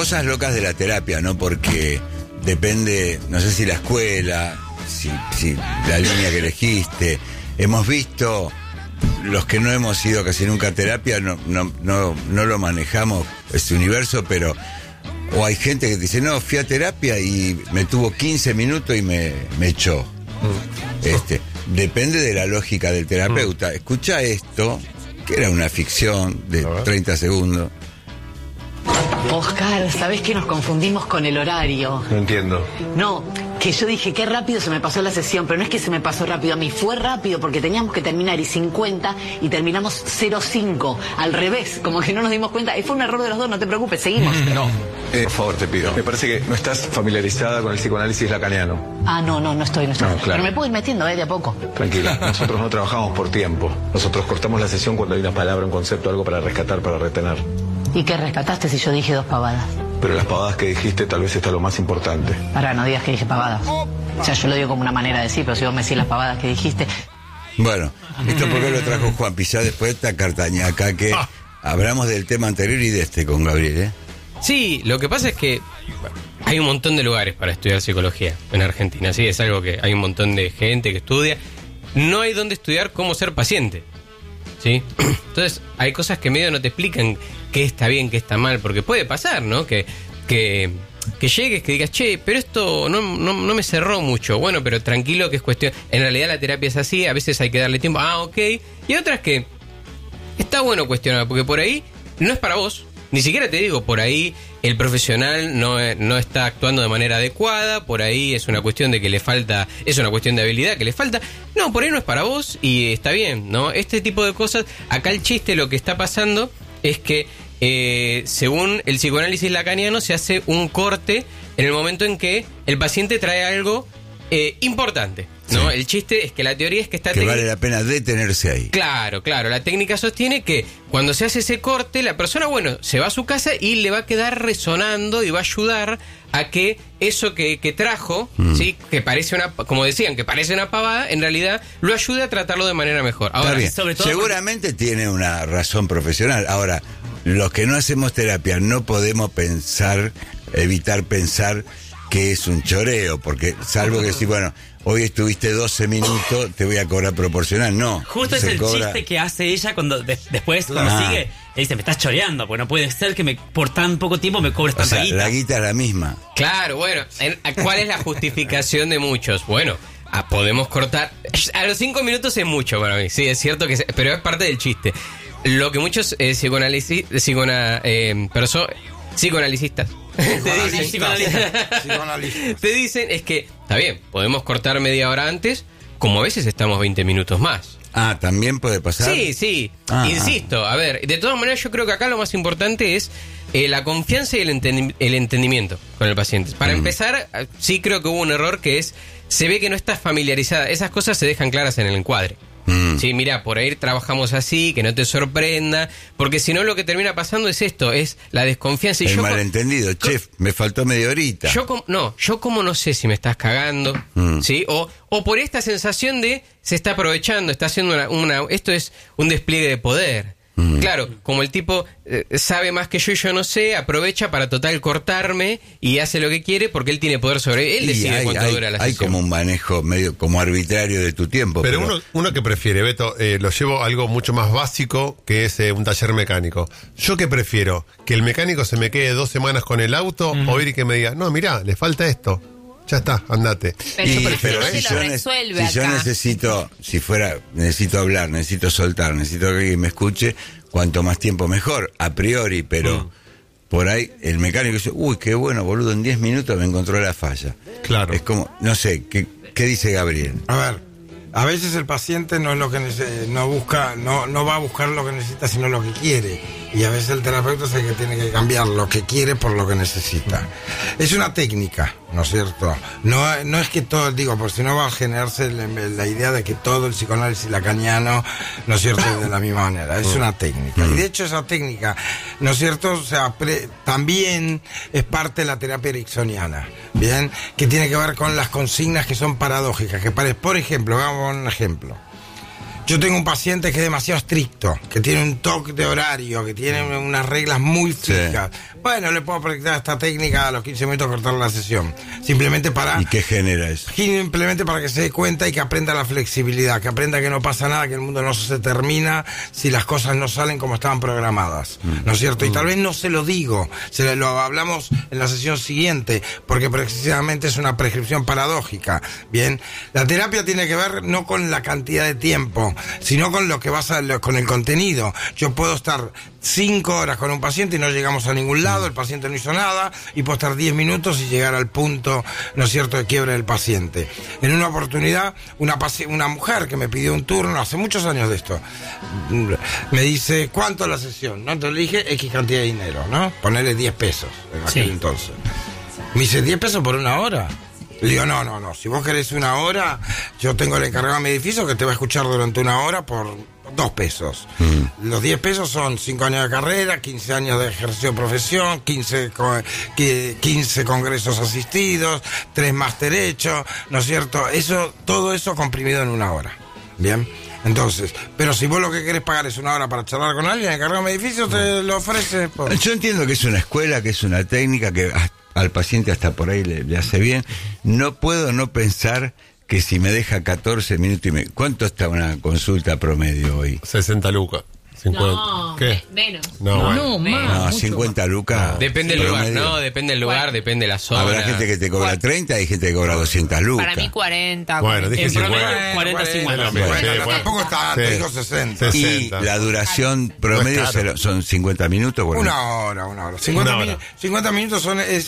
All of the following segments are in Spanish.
cosas locas de la terapia, ¿no? Porque depende, no sé si la escuela, si la línea que elegiste. Hemos visto, los que no hemos ido casi nunca a terapia, no lo manejamos, ese universo, pero... O hay gente que dice, no, fui a terapia y me tuvo 15 minutos y me echó. Depende de la lógica del terapeuta. Escucha esto, que era una ficción de 30 segundos. Oscar, ¿sabés que nos confundimos con el horario? No entiendo. No, que yo dije, qué rápido se me pasó la sesión, pero no es que se me pasó rápido, a mí fue rápido porque teníamos que terminar y 50 y terminamos 0,5, al revés, como que no nos dimos cuenta. Fue un error de los dos, no te preocupes, seguimos. No, por favor, te pido. Me parece que no estás familiarizada con el psicoanálisis lacaniano. Ah, no estoy. No, claro. Pero me puedo ir metiendo, de a poco. Tranquila, nosotros no trabajamos por tiempo. Nosotros cortamos la sesión cuando hay una palabra, un concepto, algo para rescatar, para retener. ¿Y qué rescataste si yo dije 2 pavadas? Pero las pavadas que dijiste tal vez está lo más importante. Pará, no digas que dije pavadas. O sea, yo lo digo como una manera de decir, pero si vos me decís las pavadas que dijiste... Bueno, esto porque lo trajo Juan Pizá después de esta cartañaca que hablamos del tema anterior y de con Gabriel, ¿eh? Sí, lo que pasa es que hay un montón de lugares para estudiar psicología en Argentina, sí, es algo que hay un montón de gente que estudia. No hay donde estudiar cómo ser paciente, ¿sí? Entonces hay cosas que medio no te explican qué está bien, qué está mal, porque puede pasar, ¿no? Que llegues, que digas, che, pero esto no me cerró mucho. Bueno, pero tranquilo que es cuestión... En realidad la terapia es así, a veces hay que darle tiempo. Ah, ok. Y otras que está bueno cuestionar, porque por ahí no es para vos. Ni siquiera te digo, por ahí el profesional no está actuando de manera adecuada, por ahí es una cuestión de que le falta, es una cuestión de habilidad que le falta. No, por ahí no es para vos y está bien, ¿no? Este tipo de cosas, acá el chiste, lo que está pasando es que según el psicoanálisis lacaniano se hace un corte en el momento en que el paciente trae algo importante, ¿no? Sí. El chiste es que la teoría es que esta vale la pena detenerse ahí. Claro, la técnica sostiene que cuando se hace ese corte, la persona, bueno, se va a su casa y le va a quedar resonando y va a ayudar a que eso que trajo, ¿sí? Que parece como decían, que parece una pavada, en realidad lo ayude a tratarlo de manera mejor. Ahora, sobre todo seguramente tiene una razón profesional. Ahora, los que no hacemos terapia no podemos evitar pensar que es un choreo, porque salvo que si, bueno, hoy estuviste 12 minutos, te voy a cobrar proporcional. No. Justo es el chiste que hace ella cuando después, cuando sigue, le dice, me estás choreando, porque no puede ser que por tan poco tiempo me cobres tanta guita. La guita es la misma. Claro, bueno, ¿cuál es la justificación de muchos? Bueno, podemos cortar. A los 5 minutos es mucho para mí, sí, es cierto que pero es parte del chiste. Lo que muchos psicoanalistas te dicen es que, está bien, podemos cortar media hora antes, como a veces estamos 20 minutos más. Ah, ¿también puede pasar? Sí. Insisto, a ver, de todas maneras yo creo que acá lo más importante es la confianza y el entendimiento con el paciente. Para empezar, sí creo que hubo un error que es, se ve que no estás familiarizada, esas cosas se dejan claras en el encuadre. Sí, mira, por ahí trabajamos así, que no te sorprenda, porque si no lo que termina pasando es esto, es la desconfianza. El malentendido, chef, me faltó media horita. Yo como no sé si me estás cagando, ¿sí? O por esta sensación de se está aprovechando, está haciendo esto es un despliegue de poder. Claro, como el tipo sabe más que yo y yo no sé, aprovecha para total cortarme y hace lo que quiere porque él tiene poder sobre él. Decide cuánto dura la sesión. Hay como un manejo medio como arbitrario de tu tiempo. Pero uno que prefiere, Beto, lo llevo a algo mucho más básico que es un taller mecánico. ¿Yo qué prefiero? ¿Que el mecánico se me quede 2 semanas con el auto o ir y que me diga, no, mirá, le falta esto? Ya está, andate. Pero si yo necesito hablar, necesito soltar, necesito que alguien me escuche, cuanto más tiempo mejor, a priori, pero por ahí el mecánico dice, uy, qué bueno, boludo, en 10 minutos me encontró la falla. Claro. Es como, no sé, ¿qué dice Gabriel? A ver, a veces el paciente no es lo que no va a buscar lo que necesita, sino lo que quiere. Y a veces el terapeuta es el que tiene que cambiar lo que quiere por lo que necesita. Es una técnica, ¿no es cierto? No es que todo, porque si no va a generarse la idea de que todo el psicoanálisis lacaniano, ¿no es cierto?, es de la misma manera. Es una técnica. Y de hecho esa técnica, ¿no es cierto?, o sea, también es parte de la terapia ericksoniana, ¿bien? Que tiene que ver con las consignas que son paradójicas. Por ejemplo, vamos a un ejemplo. Yo tengo un paciente que es demasiado estricto, que tiene un toque de horario, que tiene unas reglas muy fijas. Bueno, le puedo practicar esta técnica a los 15 minutos cortar la sesión. Simplemente para... ¿Y qué genera eso? Simplemente para que se dé cuenta y que aprenda la flexibilidad, que aprenda que no pasa nada, que el mundo no se termina si las cosas no salen como estaban programadas. ¿No es cierto? Y tal vez no se lo digo, lo hablamos en la sesión siguiente, porque precisamente es una prescripción paradójica. Bien, la terapia tiene que ver no con la cantidad de tiempo, sino con lo que con el contenido. Yo puedo estar 5 horas con un paciente y no llegamos a ningún lado, el paciente no hizo nada, y puedo estar 10 minutos y llegar al punto, ¿no es cierto?, de quiebre del paciente. En una oportunidad, una mujer que me pidió un turno, hace muchos años de esto, me dice, ¿cuánto es la sesión? ¿No? Entonces le dije, X cantidad de dinero, ¿no? Ponerle 10 pesos en aquel entonces. Me dice, ¿10 pesos por una hora? Le digo, no, si vos querés una hora, yo tengo el encargado de mi edificio que te va a escuchar durante una hora por 2 pesos. Los 10 pesos son 5 años de carrera, 15 años de ejercicio de profesión, 15 congresos asistidos, 3 máster hechos, ¿no es cierto? Todo eso comprimido en una hora. Bien. Entonces, pero si vos lo que querés pagar es una hora para charlar con alguien, el encargado de mi edificio te lo ofrece. Yo entiendo que es una escuela, que es una técnica, que al paciente hasta por ahí le hace bien. No puedo no pensar que si me deja 14 minutos y ¿cuánto está una consulta promedio hoy? 60 lucas. 50. No, ¿Qué? menos. No, bueno. No, 50 lucas. Depende del lugar, promedio. ¿no? Depende del lugar, depende de la zona. Habrá gente que te cobra 30 y hay gente que cobra 200 lucas. Para mí 40. Bueno, dije En promedio 50. 40, 50. Bueno, Bueno, sí, tampoco está, te digo 60. Y 60. la duración promedio No es caro. son 50 minutos. Bueno, Una hora. 50, Una hora. 50 minutos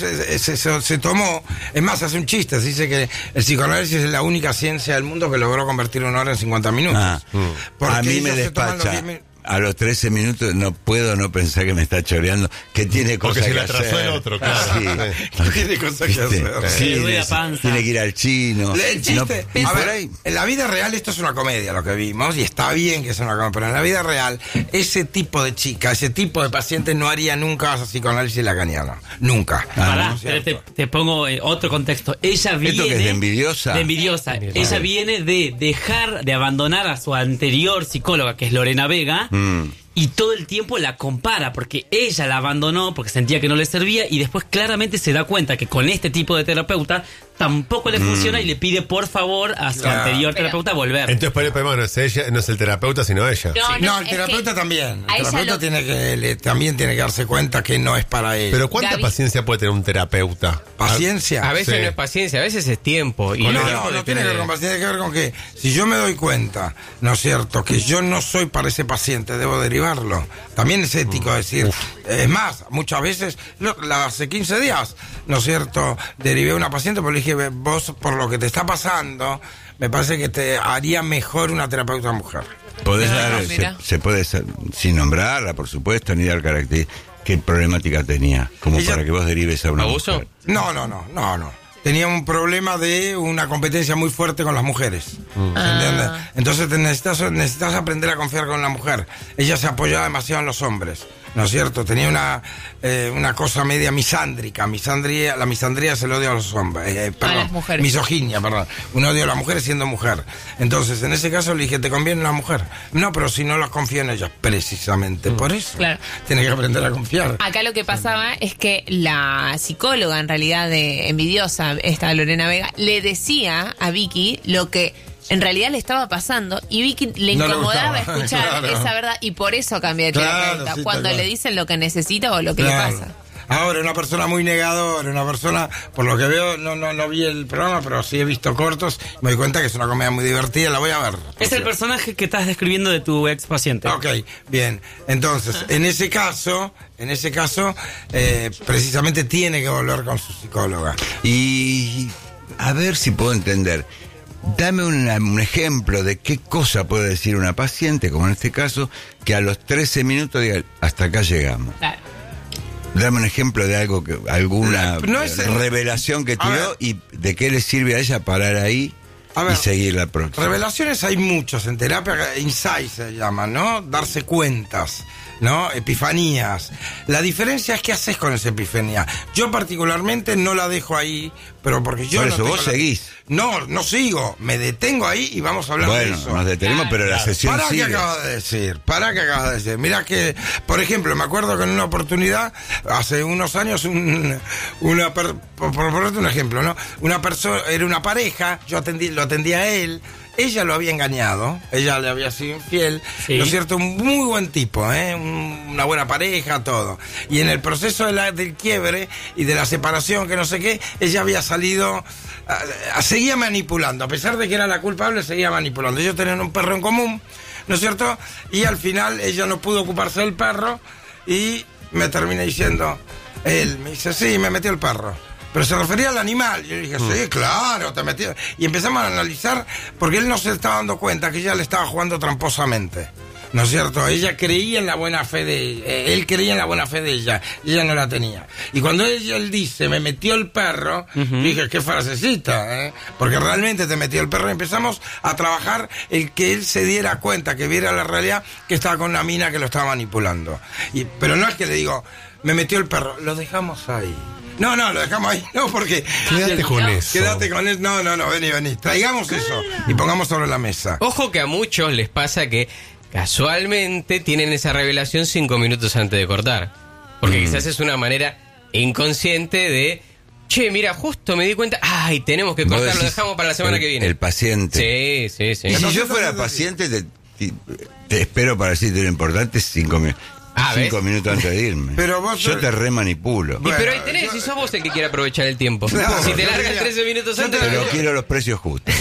se tomó. Es más, hace un chiste. Se dice que el psicoanálisis es la única ciencia del mundo que logró convertir una hora en 50 minutos. Porque a mí me ellos se toman los despacha. 10 minutos. A los 13 minutos no puedo no pensar que me está choreando, que tiene Porque cosas se que le atrasó hacer. el otro, claro. Sí. Tiene cosas que ¿Viste? hacer. Sí, Le duele la sí, panza. tiene que ir al chino. El chiste, No, y a por ver, ahí, en la vida real esto es una comedia lo que vimos, y está bien que sea una comedia, pero en la vida real ese tipo de chica, ese tipo de paciente no haría nunca psicoanálisis lacaniano. Nunca. Pará, ¿No es pero cierto? te pongo otro contexto. Ella viene... ¿Esto que es de envidiosa? De envidiosa. Ella viene de dejar de abandonar a su anterior psicóloga, que es Lorena Vega, y todo el tiempo la compara, porque ella la abandonó porque sentía que no le servía, y después claramente se da cuenta que con este tipo de terapeuta tampoco le funciona, y le pide por favor a su anterior terapeuta volver. Entonces, por el problema no es ella, no es el terapeuta, sino ella. No, el es terapeuta que también. a El ella terapeuta también tiene que darse cuenta que no es para él. Pero ¿cuánta Gaby. paciencia puede tener un terapeuta? Paciencia. A veces Sí. no es paciencia, a veces es tiempo. Y No, el no, tiempo no depende tiene que ver de- con paciencia, tiene que ver con que si yo me doy cuenta, ¿no es cierto?, que yo no soy para ese paciente, debo derivarlo. También es ético decir, es más, muchas veces, hace 15 días, ¿no es cierto?, derivé a una paciente porque le dije, vos por lo que te está pasando, me parece que te haría mejor una terapeuta mujer. podés No, dar, mira. se puede ser, sin nombrarla, por supuesto, ni dar características. ¿Qué problemática tenía? Como Ella- para que vos derives a una ¿Abuso? mujer. No. Tenía un problema de una competencia muy fuerte con las mujeres. ¿Entiendes? Entonces necesitas aprender a confiar con la mujer. Ella se apoyaba demasiado en los hombres, ¿no es cierto? Tenía una cosa media misándrica. La misandría es el odio a los hombres. A las mujeres. Misoginia, perdón. Un odio a las mujeres siendo mujer. Entonces, en ese caso le dije, ¿te conviene una mujer? No, pero si no las confío en ellas. Precisamente por eso. Claro. Tienes que aprender a confiar. Acá lo que pasaba es que la psicóloga, en realidad, de envidiosa, esta Lorena Vega, le decía a Vicky lo que en realidad le estaba pasando, y Vicky le No le incomodaba gustaba, escuchar claro. esa verdad, y por eso cambió de Claro, terapeuta, sí, cuando tal le cual. dicen lo que necesita o lo que Claro. le pasa. Ahora, una persona muy negadora, una persona, por lo que veo, no vi el programa, pero sí he visto cortos, me doy cuenta que es una comedia muy divertida, la voy a ver. Es el personaje que estás describiendo de tu ex paciente. Ok, bien. Entonces, en ese caso, precisamente tiene que volver con su psicóloga. Y a ver si puedo entender. Dame un ejemplo de qué cosa puede decir una paciente, como en este caso, que a los 13 minutos diga, hasta acá llegamos. Claro. Dame un ejemplo de algo alguna No es el- revelación que A tiró ver. y de qué le sirve a ella parar ahí A ver, y seguir la próxima. Revelaciones hay muchos en terapia, insights se llama, ¿no? Darse cuentas, ¿no? Epifanías. La diferencia es qué haces con esa epifanía. Yo particularmente no la dejo ahí, pero porque yo Por no eso, tengo vos seguís. No sigo, me detengo ahí y vamos a hablar de Bueno, eso. nos detenemos, pero la sesión ¿Para qué sigue. acabas de decir? Mira que, por ejemplo, me acuerdo que en una oportunidad, hace unos años, por ponerte un ejemplo, ¿no? Una persona, era una pareja, lo atendía a él, ella lo había engañado, ella le había sido infiel, Sí. ¿no es cierto? Un muy buen tipo, una buena pareja, todo. Y en el proceso del quiebre y de la separación, que no sé qué, ella había salido, seguía manipulando, a pesar de que era la culpable, seguía manipulando. Ellos tenían un perro en común, ¿no es cierto? Y al final ella no pudo ocuparse del perro y me termina diciendo, él me dice, sí, me metió el perro. Pero se refería al animal. Yo le dije, sí, claro, te metió. Y empezamos a analizar, porque él no se estaba dando cuenta que ella le estaba jugando tramposamente. ¿No es cierto? Ella creía en la buena fe de él creía en la buena fe de ella, y ella no la tenía. Y cuando él dice, me metió el perro, dije, qué frasecita, ¿eh? Porque realmente te metió el perro. Y empezamos a trabajar el que él se diera cuenta, que viera la realidad, que estaba con una mina que lo estaba manipulando. Pero no es que le digo, me metió el perro, lo dejamos ahí. No, lo dejamos ahí, no, porque... Quédate con eso. Quédate con él, no, vení, traigamos eso y pongamos sobre la mesa. Ojo que a muchos les pasa que casualmente tienen esa revelación 5 minutos antes de cortar. Porque quizás es una manera inconsciente de... Che, mira, justo me di cuenta... Ay, tenemos que cortar, lo dejamos para la semana que viene. El paciente. Sí. Y si yo fuera paciente, te espero para decirte lo importante 5 minutos. Ah, 5 ¿ves? minutos antes de irme. Pero vos yo te remanipulo. Y pero ahí tenés, si sos vos el que quiere aprovechar el tiempo. Claro, Si te yo largas diría- 13 minutos yo antes... Pero quiero los precios justos.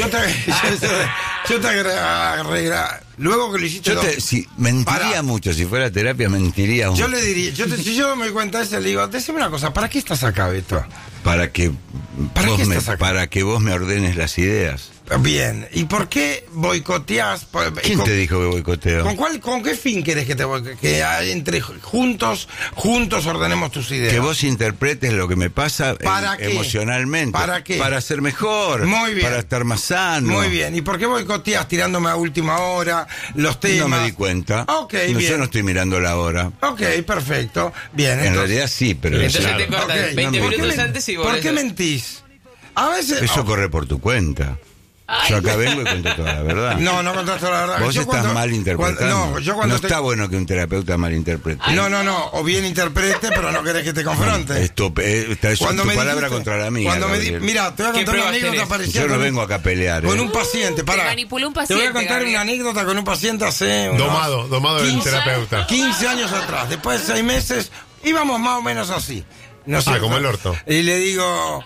Yo te agrega. Luego que lo hiciste dos- Mentiría Para. mucho. Si fuera terapia, mentiría Yo mucho. le diría, si yo me doy cuenta de eso, le digo, decime una cosa, ¿para qué estás acá, Beto? Para que, ¿Para qué estás acá? para que vos me ordenes las ideas. Bien, ¿y por qué boicoteás? ¿Quién te dijo que boicoteo? ¿Con qué fin querés que te que entre juntos ordenemos tus ideas? Que vos interpretes lo que me pasa ¿Para qué? emocionalmente. ¿Para qué? Para ser mejor. Muy bien. Para estar más sano. Muy bien, ¿y por qué boicoteás tirándome a última hora los temas? No me di cuenta. Ok, No, bien. yo no estoy mirando la hora. Ok, perfecto. Bien, En realidad sí, pero Entonces claro. te cortan Ok, 20 no me minutos importa. antes y vos... ¿Por qué mentís? A veces... Eso corre por tu cuenta. Yo acá vengo y cuento toda la verdad. No contaste la verdad. Vos Yo estás cuando- mal interpretando. yo cuando no está bueno que un terapeuta malinterprete. No, o bien interprete, pero no querés que te confronte. Es tu palabra dijiste- contra la mía. Cuando Gabriel. mira, te voy a ¿Qué contar una pruebas anécdota tenés? parecida Yo no con vengo acá a pelear. con ¿eh? un paciente, Te pará. manipuló un Te paciente. voy a contar Gabriel. una anécdota con un paciente hace unos Domado del 15 terapeuta. 15 años atrás. Después de 6 meses, íbamos más o menos así. ¿No es cierto? como el orto. Y le digo,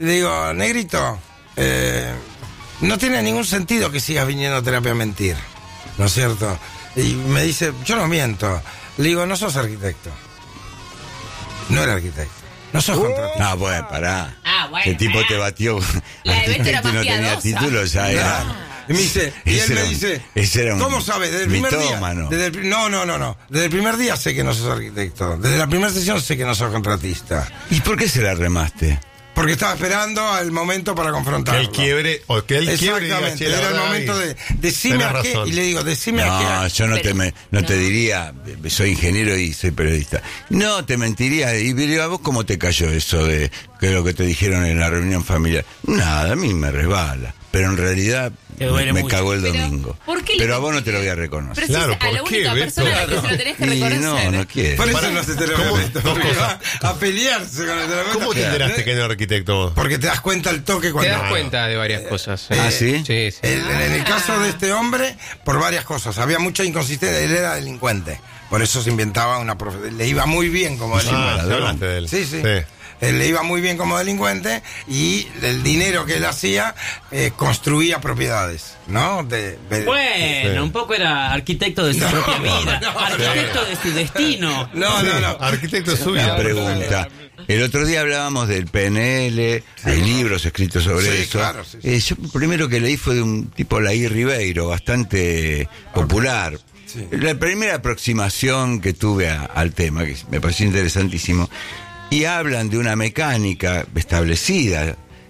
negrito, no tiene ningún sentido que sigas viniendo a terapia a mentir. ¿No es cierto? Y me dice, yo no miento. Le digo, no sos arquitecto. No era arquitecto. No sos contratista. No, bueno, pará. Ah, bueno, El tipo pará. te batió. La de Beto era Arquitecto y no más tenía piadosa. título, ya era. Claro. Y me dice, y él Ese me era un- dice, ese era un ¿cómo sabes? Desde el primer mitómano. día. No. Desde el primer día sé que no sos arquitecto. Desde la primera sesión sé que no sos contratista. ¿Y por qué se la remaste? Porque estaba esperando al momento para Que confrontarlo. él quiebre, o que él quiebre y diga, Exactamente, "Che, la era el verdad, momento y de decime tenés a qué. razón". Y le digo, decime a No, qué. yo no te diría, soy ingeniero y soy periodista. No, te mentiría. Y digo, ¿a vos cómo te cayó eso de que lo que te dijeron en la reunión familiar? Nada, a mí me resbala. Pero en realidad Te duele me mucho. cagó el Pero, domingo. ¿por qué le Pero a vos no te mentiste? lo voy a reconocer. Pero si Claro, es a la ¿por qué, única Beto? persona a la que se lo tenés que Y reconocer. no quiere. Por eso Para- no se te lo ¿cómo? meto, Dos porque cosas. va a pelearse con el terapeuta. ¿Cómo te enteraste que no era arquitecto vos? Porque te das cuenta al toque Te cuando... das cuenta de varias cosas. ¿Ah, sí? Sí. En el caso de este hombre, por varias cosas. Había mucha inconsistencia. Él era delincuente. Por eso se inventaba una le iba muy bien como delincuente. Ah, ya hablaste de él. Sí. Él le iba muy bien como delincuente y el dinero que él hacía construía propiedades, ¿no? Bueno, Sí. un poco era arquitecto de su propia vida, arquitecto de su destino. No. Arquitecto es suyo. Una pregunta. El otro día hablábamos del PNL, hay libros escritos sobre Sí, eso. claro, sí. Yo el primero que leí fue de un tipo, Laí Ribeiro, bastante popular. Sí. La primera aproximación que tuve al tema, que me pareció interesantísimo, y hablan de una mecánica establecida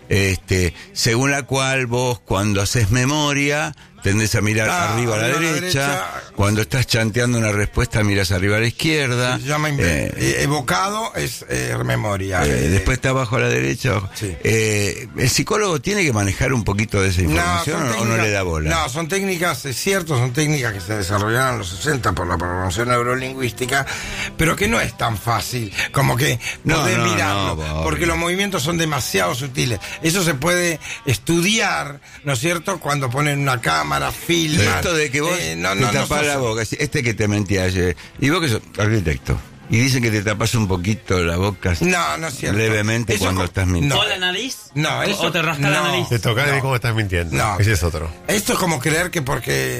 según la cual vos cuando haces memoria tendés a mirar arriba a la derecha, cuando estás chanteando una respuesta miras arriba a la izquierda. Se llama evocado, es memoria. Después está abajo a la derecha. Abajo. Sí. ¿El psicólogo tiene que manejar un poquito de esa información o no le da bola? No, son técnicas, es cierto, son técnicas que se desarrollaron en los 60 por la programación neurolingüística, pero que no es tan fácil como que poder mirarlo, porque los movimientos son demasiado sutiles. Eso se puede estudiar, ¿no es cierto?, cuando ponen una cámara, filman. Esto de que vos te tapás la boca, que te mentí ayer, y vos que sos arquitecto, y dicen que te tapas un poquito la boca no es cierto. Levemente eso cuando estás mintiendo. ¿O la nariz? No, eso, ¿O te rascas la nariz? Te tocas y cómo estás mintiendo. No. Ese es otro. Esto es como creer que porque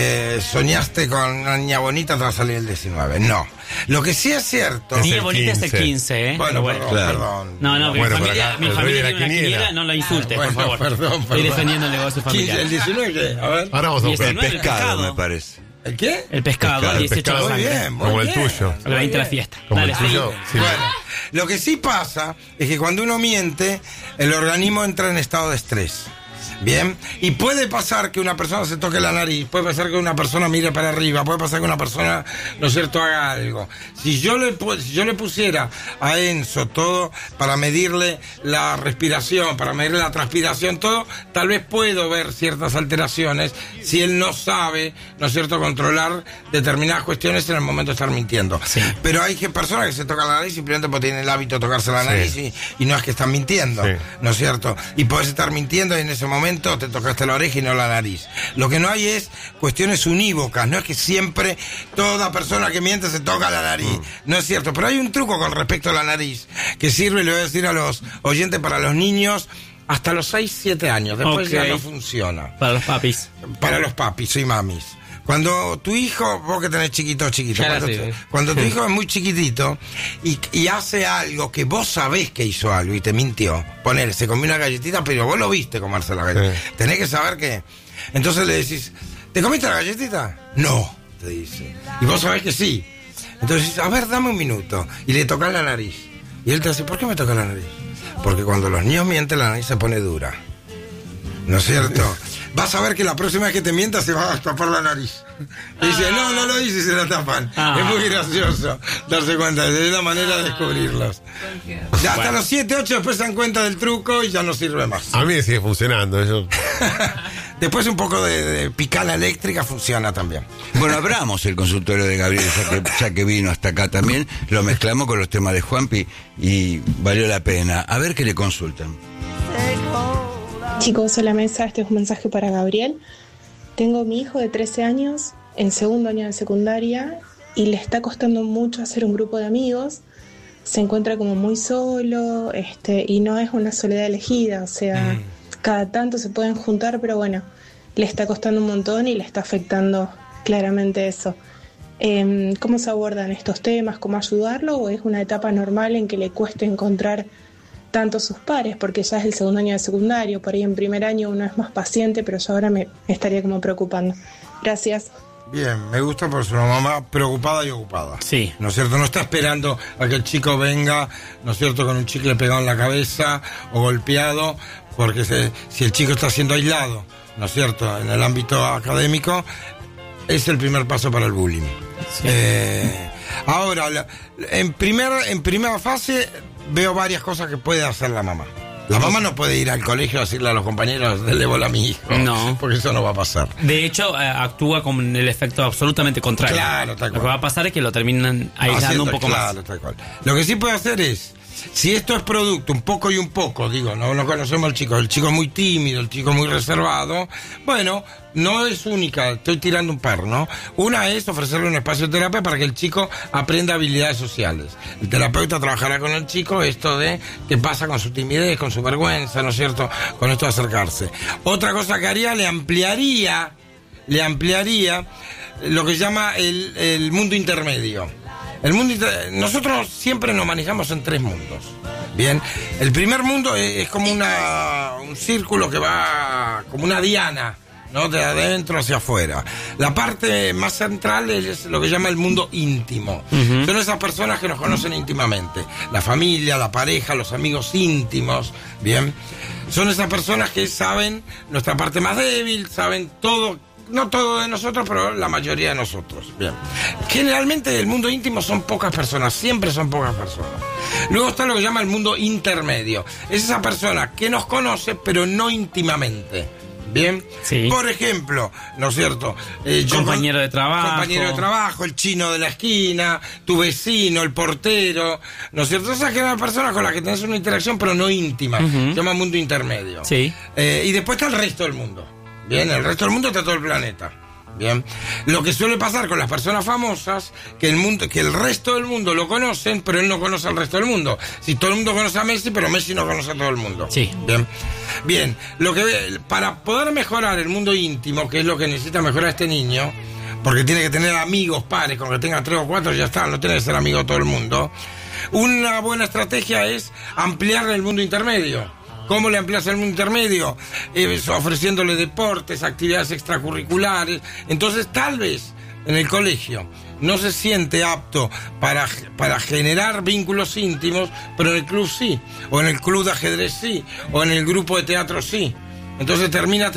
soñaste con una niña bonita te va a salir el 19. No. Lo que sí es cierto. Niña bonita es el 15, ¿eh? Bueno, claro. No, Bueno, mi por acá, familia el rey de la tiene una quiniela. quiniela, no la insultes, Bueno, por favor. perdón. Estoy defendiendo el negocio familiar. ¿El 19 qué? A ver. Ahora vamos a Y buscar. El 19, pescado, me parece. ¿El qué? El pescado, el 18 pescado. de Muy sangre. bien, muy Como el bien. tuyo. El 20 de la fiesta. Como Dale, el tuyo. Sí. Bueno, lo que sí pasa es que cuando uno miente, el organismo entra en estado de estrés. Bien, y puede pasar que una persona se toque la nariz, puede pasar que una persona mire para arriba, puede pasar que una persona, ¿no es cierto?, haga algo. Si yo le pusiera a Enzo todo para medirle la respiración, para medirle la transpiración, todo, tal vez puedo ver ciertas alteraciones si él no sabe, ¿no es cierto?, controlar determinadas cuestiones en el momento de estar mintiendo. Sí. Pero hay personas que se tocan la nariz simplemente porque tienen el hábito de tocarse la nariz y no es que están mintiendo, Sí. ¿no es cierto? Y podés estar mintiendo y en ese momento te tocaste la oreja y no la nariz. Lo que no hay es cuestiones unívocas, no es que siempre toda persona que miente se toca la nariz, no es cierto, pero hay un truco con respecto a la nariz que sirve, le voy a decir a los oyentes, para los niños hasta los 6-7 años, después Ok. ya no funciona. Para los papis. Para los papis y mamis. Cuando tu hijo, vos que tenés chiquito, Ya la sé. cuando tu hijo es muy chiquitito y hace algo que vos sabés que hizo algo y te mintió, ponele, se comió una galletita, pero vos lo viste comerse la galletita. Sí. Tenés que saber que... Entonces le decís, ¿te comiste la galletita? No, te dice. Y vos sabés que sí. Entonces dices, a ver, dame un minuto. Y le tocas la nariz. Y él te dice, ¿por qué me toca la nariz? Porque cuando los niños mienten, la nariz se pone dura. ¿No es cierto? Vas a ver que la próxima vez que te mientas se va a tapar la nariz. Y dice, no lo hice y se la tapan. Es muy gracioso darse cuenta. Es la manera de descubrirlos. Ya hasta los 7, 8 después se dan cuenta del truco y ya no sirve más. A mí me sigue funcionando eso. Después un poco de picana eléctrica funciona también. Bueno, abramos el consultorio de Gabriel, ya que vino hasta acá también, lo mezclamos con los temas de Juanpi y valió la pena. A ver qué le consultan. Chicos, a la mesa, este es un mensaje para Gabriel. Tengo mi hijo de 13 años, en segundo año de secundaria, y le está costando mucho hacer un grupo de amigos. Se encuentra como muy solo, y no es una soledad elegida, o sea, cada tanto se pueden juntar, pero bueno, le está costando un montón y le está afectando claramente eso. ¿Cómo se abordan estos temas? ¿Cómo ayudarlo? ¿O es una etapa normal en que le cueste encontrar tanto sus pares? Porque ya es el segundo año de secundario, por ahí en primer año uno es más paciente, pero yo ahora me estaría como preocupando. Gracias. Bien, me gusta por ser una mamá preocupada y ocupada. Sí. ¿No es cierto? No está esperando a que el chico venga, ¿no es cierto?, con un chicle pegado en la cabeza o golpeado, porque si el chico está siendo aislado, ¿no es cierto?, en el ámbito académico, es el primer paso para el bullying. Sí. Ahora, en primera fase veo varias cosas que puede hacer la mamá. La mamá no puede ir al colegio a decirle a los compañeros, denle bola a mi hijo. No. Porque eso no va a pasar. De hecho, actúa con el efecto absolutamente contrario. Claro, tal Lo que cual. va a pasar es que lo terminan aislando Haciendo, un poco claro, más. tal cual. Lo que sí puede hacer es, si esto es producto, un poco y un poco, digo, no conocemos al chico, el chico es muy tímido, el chico es muy reservado, bueno, no es única, estoy tirando un par, ¿no? Una es ofrecerle un espacio de terapia para que el chico aprenda habilidades sociales. El terapeuta trabajará con el chico esto de qué pasa con su timidez, con su vergüenza, ¿no es cierto?, con esto de acercarse. Otra cosa que haría, le ampliaría lo que se llama el mundo intermedio. Nosotros siempre nos manejamos en 3 mundos. Bien, el primer mundo es como un círculo que va como una diana, ¿no? De adentro hacia afuera. La parte más central es lo que llama el mundo íntimo. Son esas personas que nos conocen íntimamente. La familia, la pareja, los amigos íntimos, ¿bien? Son esas personas que saben nuestra parte más débil, saben todo, no todo de nosotros, pero la mayoría de nosotros, bien. Generalmente el mundo íntimo son pocas personas, siempre son pocas personas. Luego está lo que llama el mundo intermedio. Es esa persona que nos conoce, pero no íntimamente. Bien, sí. Por ejemplo, ¿no es cierto? Compañero de trabajo, el chino de la esquina, tu vecino, el portero, ¿no es cierto? Esas que eran personas con las que tenés una interacción, pero no íntima. Se llama mundo intermedio. Sí. Y después está el resto del mundo. Bien, el resto del mundo está todo el planeta. Bien, lo que suele pasar con las personas famosas, que el resto del mundo lo conocen, pero él no conoce al resto del mundo. Si todo el mundo conoce a Messi, pero Messi no conoce a todo el mundo. Sí. Bien, para poder mejorar el mundo íntimo, que es lo que necesita mejorar este niño, porque tiene que tener amigos pares, con que tenga 3 o 4 ya está, no tiene que ser amigo de todo el mundo. Una buena estrategia es ampliar el mundo intermedio. ¿Cómo le amplias el mundo intermedio? Ofreciéndole deportes, actividades extracurriculares. Entonces, tal vez en el colegio no se siente apto para generar vínculos íntimos, pero en el club sí, o en el club de ajedrez sí, o en el grupo de teatro sí. Entonces termina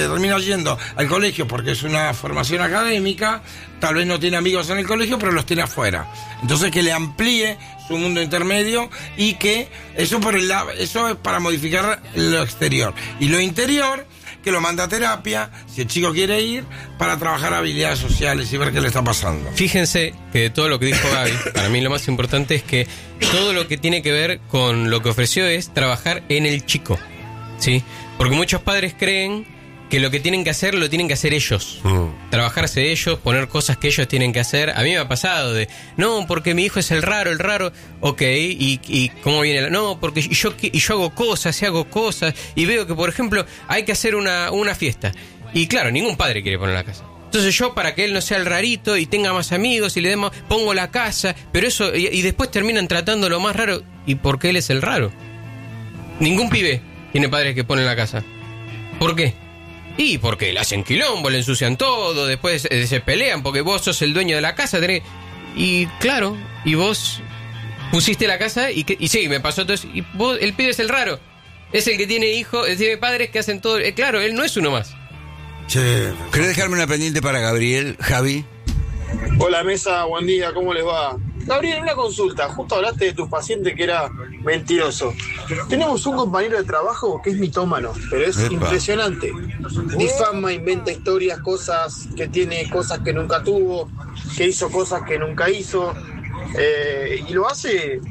yendo al colegio porque es una formación académica, tal vez no tiene amigos en el colegio, pero los tiene afuera. Entonces que le amplíe su mundo intermedio y que eso es para modificar lo exterior. Y lo interior, que lo manda a terapia, si el chico quiere ir, para trabajar habilidades sociales y ver qué le está pasando. Fíjense que de todo lo que dijo Gaby, para mí lo más importante es que todo lo que tiene que ver con lo que ofreció es trabajar en el chico, ¿sí? Porque muchos padres creen que lo que tienen que hacer, lo tienen que hacer ellos. Trabajarse ellos, poner cosas que ellos tienen que hacer. A mí me ha pasado de, no, porque mi hijo es el raro, ok, y ¿cómo viene? No, porque yo hago cosas, y veo que, por ejemplo, hay que hacer una fiesta. Y claro, ningún padre quiere poner la casa. Entonces yo, para que él no sea el rarito y tenga más amigos y le demos, pongo la casa, pero eso, y después terminan tratándolo más raro. ¿Y por qué él es el raro? Ningún pibe tiene padres que ponen la casa. ¿Por qué? Y porque le hacen quilombo, le ensucian todo, después se pelean porque vos sos el dueño de la casa. Y claro, y vos pusiste la casa y sí, me pasó todo eso. Y vos, el pibe es el raro. Es el que tiene hijos, tiene padres que hacen todo. Claro, él no es uno más. Che, ¿querés dejarme una pendiente para Gabriel, Javi? Hola mesa, buen día, ¿cómo les va? Gabriel, una consulta, justo hablaste de tu paciente que era mentiroso. Tenemos un compañero de trabajo que es mitómano, pero es impresionante. Difama, inventa historias, cosas que tiene, cosas que nunca tuvo, que hizo cosas que nunca hizo, y lo hace,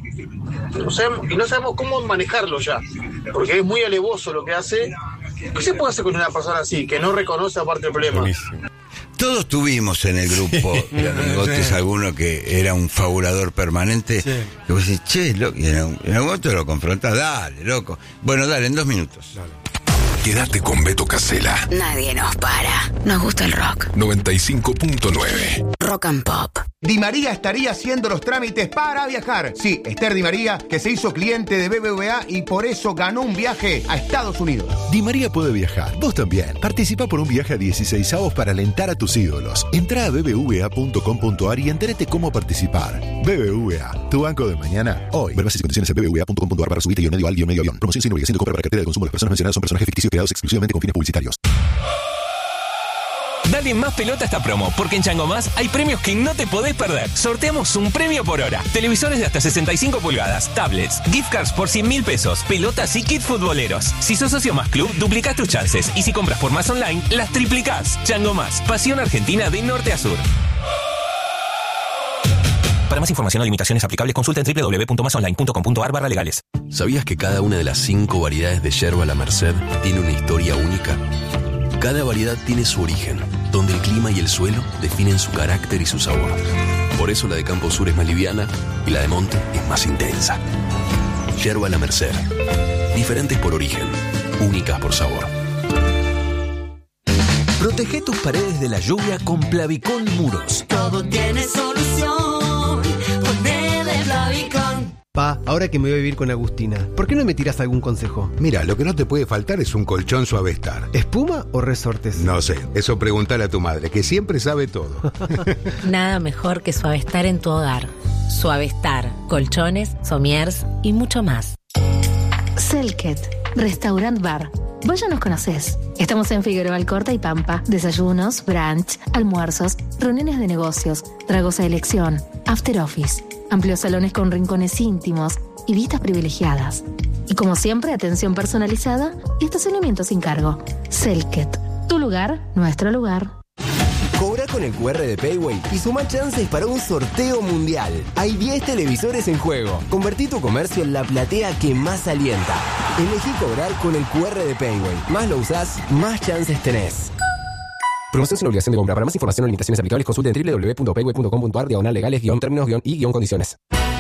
y no sabemos cómo manejarlo ya, porque es muy alevoso lo que hace. ¿Qué se puede hacer con una persona así, que no reconoce aparte el problema? Buenísimo. Todos tuvimos en el grupo de amigotes alguno que era un fabulador permanente. Sí. Y vos decís, che, loco, y en algún momento lo confrontás, dale, loco. Bueno, dale, en 2 minutos. Dale. Quédate con Beto Casella. Nadie nos para. Nos gusta el rock. 95.9. Rock and Pop. Di María estaría haciendo los trámites para viajar. Sí, Esther Di María, que se hizo cliente de BBVA y por eso ganó un viaje a Estados Unidos. Di María puede viajar. Vos también. Participa por un viaje a 16avos para alentar a tus ídolos. Entrá a bbva.com.ar y entérate cómo participar. BBVA, tu banco de mañana, hoy. Ver bases y condiciones en bbva.com.ar/subite-al-avión. Promoción sin obligación de compra para cartera de consumo. Las personas mencionadas son personajes ficticios creados exclusivamente con fines publicitarios. Dale más pelota a esta promo, porque en Chango Más hay premios que no te podés perder. Sorteamos un premio por hora. Televisores de hasta 65 pulgadas, tablets, gift cards por 100.000 pesos, pelotas y kits futboleros. Si sos socio Más Club, duplicás tus chances. Y si compras por Más Online, las triplicás. Chango Más, pasión argentina de norte a sur. Para más información o limitaciones aplicables, consulta en www.masonline.com.ar/legales. ¿Sabías que cada una de las 5 variedades de yerba La Merced tiene una historia única? Cada variedad tiene su origen, donde el clima y el suelo definen su carácter y su sabor. Por eso la de Campo Sur es más liviana y la de Monte es más intensa. Yerba La Merced. Diferentes por origen, únicas por sabor. Protege tus paredes de la lluvia con Plavicón Muros. Todo tiene solución. Ponele Plavicón. Pa, ahora que me voy a vivir con Agustina, ¿por qué no me tirás algún consejo? Mira, lo que no te puede faltar es un colchón Suavestar. ¿Espuma o resortes? No sé, eso preguntale a tu madre, que siempre sabe todo. Nada mejor que Suavestar en tu hogar. Suavestar, colchones, somiers y mucho más. Selket, Restaurant Bar. Vos ya nos conocés. Estamos en Figueroa Alcorta y Pampa. Desayunos, brunch, almuerzos, reuniones de negocios, tragos a elección, after office, amplios salones con rincones íntimos y vistas privilegiadas. Y como siempre, atención personalizada y estacionamiento sin cargo. Selket, tu lugar, nuestro lugar. Cobra con el QR de Payway y suma chances para un sorteo mundial. Hay 10 televisores en juego. Convertí tu comercio en la platea que más alienta. Elegí cobrar con el QR de Payway. Más lo usás, más chances tenés. Promoción sin obligación de compra. Para más información o limitaciones aplicables, consulte en www.payway.com.ar/legales-términos-y-condiciones.